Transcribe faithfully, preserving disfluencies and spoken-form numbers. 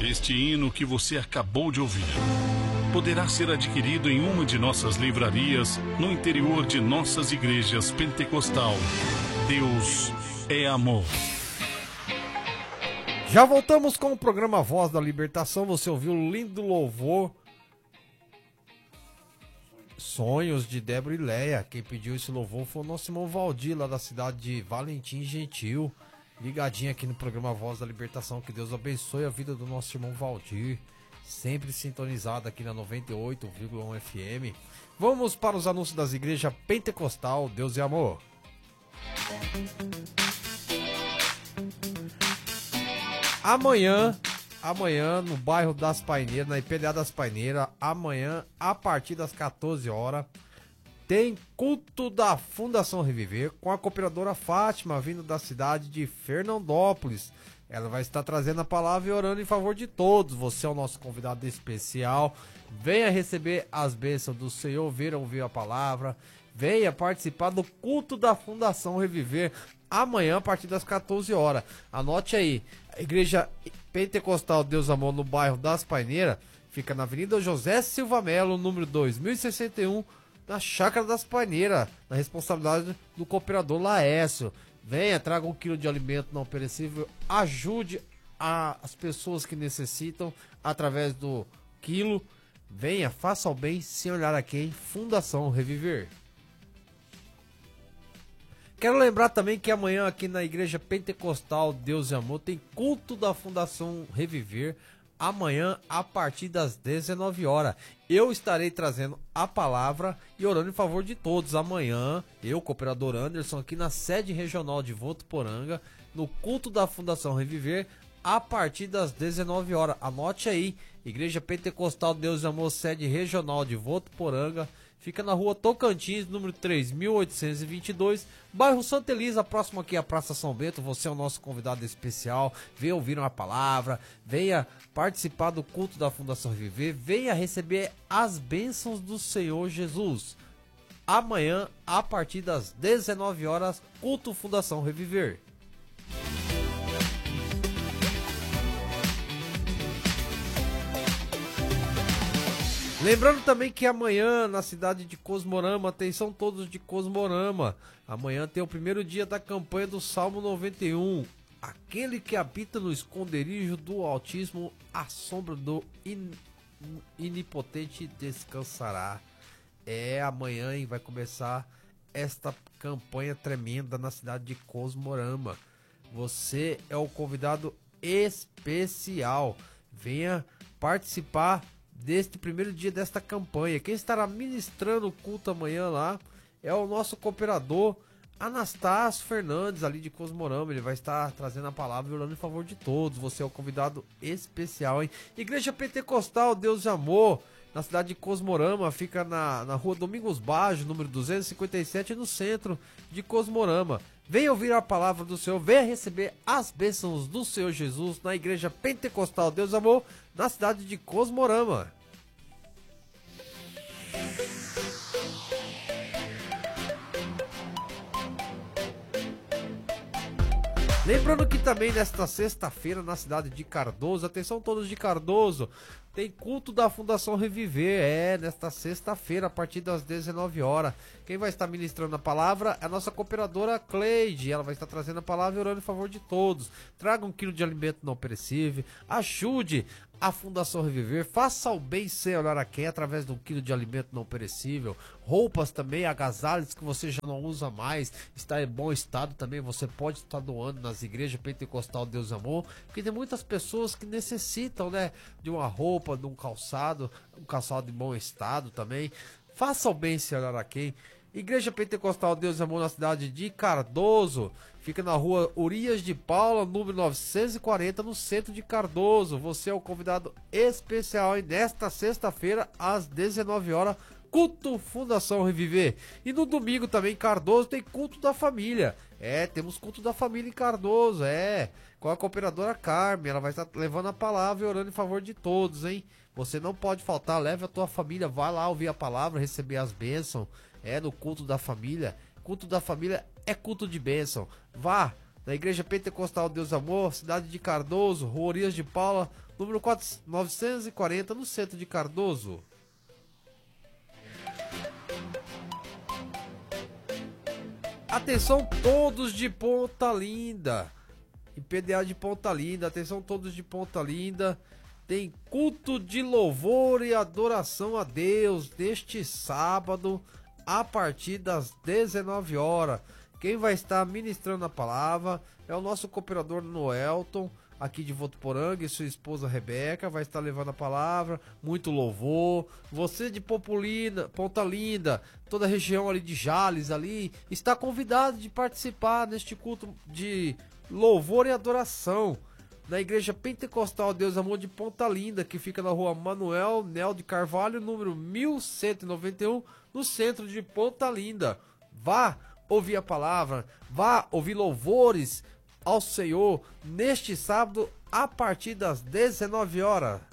Este hino que você acabou de ouvir poderá ser adquirido em uma de nossas livrarias no interior de nossas igrejas pentecostal. Deus é amor. Já voltamos com o programa Voz da Libertação. Você ouviu o lindo louvor Sonhos de Débora e Leia. Quem pediu esse louvor foi o nosso irmão Valdir, lá da cidade de Valentim Gentil. Ligadinho aqui no programa Voz da Libertação. Que Deus abençoe a vida do nosso irmão Valdir. Sempre sintonizado aqui na noventa e oito vírgula um F M. Vamos para os anúncios das igrejas pentecostal. Deus é amor. Amanhã, amanhã no bairro das Paineiras, na I P D A das Paineiras, amanhã a partir das quatorze horas, tem culto da Fundação Reviver com a cooperadora Fátima, vindo da cidade de Fernandópolis. Ela vai estar trazendo a palavra e orando em favor de todos. Você é o nosso convidado especial. Venha receber as bênçãos do Senhor, vir ouvir a palavra. Venha participar do culto da Fundação Reviver amanhã a partir das quatorze horas. Anote aí, a Igreja Pentecostal Deus Amor no bairro das Paineiras fica na Avenida José Silva Melo, número dois mil e sessenta e um, na Chácara das Paineiras, na responsabilidade do cooperador Laércio. Venha, traga um quilo de alimento não perecível, ajude a, as pessoas que necessitam através do quilo. Venha, faça o bem sem olhar a quem. Fundação Reviver. Quero lembrar também que amanhã aqui na Igreja Pentecostal Deus e Amor tem culto da Fundação Reviver. Amanhã a partir das dezenove horas. Eu estarei trazendo a palavra e orando em favor de todos. Amanhã, eu, cooperador Anderson, aqui na sede regional de Votuporanga, no culto da Fundação Reviver, a partir das dezenove horas. Anote aí, Igreja Pentecostal Deus e Amor, sede regional de Votuporanga. Fica na rua Tocantins, número três mil oitocentos e vinte e dois, bairro Santa Elisa, próximo aqui à Praça São Bento. Você é o nosso convidado especial. Venha ouvir uma palavra, venha participar do culto da Fundação Reviver, venha receber as bênçãos do Senhor Jesus. Amanhã, a partir das dezenove horas, culto Fundação Reviver. Lembrando também que amanhã na cidade de Cosmorama, atenção todos de Cosmorama, amanhã tem o primeiro dia da campanha do Salmo noventa e um. Aquele que habita no esconderijo do Altíssimo, à sombra do in, Inipotente descansará. É amanhã e vai começar esta campanha tremenda na cidade de Cosmorama. Você é o convidado especial. Venha participar deste primeiro dia desta campanha. Quem estará ministrando o culto amanhã lá é o nosso cooperador Anastácio Fernandes, ali de Cosmorama. Ele vai estar trazendo a palavra e orando em favor de todos. Você é o convidado especial, hein? Igreja Pentecostal Deus e Amor, na cidade de Cosmorama, fica na, na rua Domingos Baggio, número duzentos e cinquenta e sete, no centro de Cosmorama. Venha ouvir a palavra do Senhor, venha receber as bênçãos do Senhor Jesus na Igreja Pentecostal Deus e Amor, na cidade de Cosmorama. Lembrando que também nesta sexta-feira na cidade de Cardoso, atenção todos de Cardoso, tem culto da Fundação Reviver, é, nesta sexta-feira a partir das dezenove horas. Quem vai estar ministrando a palavra é a nossa cooperadora Cleide, ela vai estar trazendo a palavra e orando em favor de todos. Traga um quilo de alimento não perecível, ajude a Fundação Reviver, faça o bem sem olhar a quem através de um quilo de alimento não perecível, roupas também, agasalhos que você já não usa mais, está em bom estado também, você pode estar doando nas igrejas Pentecostal Deus e Amor, porque tem muitas pessoas que necessitam, né, de uma roupa, de um calçado, um calçado em bom estado também. Faça o bem sem olhar a quem. Igreja Pentecostal Deus e Amor na cidade de Cardoso, fica na rua Urias de Paula, número novecentos e quarenta, no centro de Cardoso. Você é o convidado especial e nesta sexta-feira às dezenove horas, culto Fundação Reviver. E no domingo também em Cardoso tem culto da família. É, temos culto da família em Cardoso, é, com a cooperadora Carmen. Ela vai estar levando a palavra e orando em favor de todos, hein? Você não pode faltar, leve a tua família, vai lá ouvir a palavra, receber as bênçãos. É no culto da família. Culto da família é culto de bênção. Vá, Na Igreja Pentecostal Deus Amor, cidade de Cardoso, Rua Orias de Paula, número novecentos e quarenta, no centro de Cardoso. Atenção todos de Ponta Linda, I P D A de Ponta Linda, atenção todos de Ponta Linda, tem culto de louvor e adoração a Deus neste sábado a partir das dezenove horas. Quem vai estar ministrando a palavra é o nosso cooperador Noelton, aqui de Votuporanga, e sua esposa Rebeca, vai estar levando a palavra, muito louvor. Você de Popolina, Ponta Linda, toda a região ali de Jales, ali, está convidado de participar neste culto de louvor e adoração, na Igreja Pentecostal Deus Amor de Ponta Linda, que fica na rua Manuel Nel de Carvalho, número mil cento e noventa e um, no centro de Ponta Linda. Vá ouvir a palavra, vá ouvir louvores ao Senhor neste sábado a partir das dezenove horas.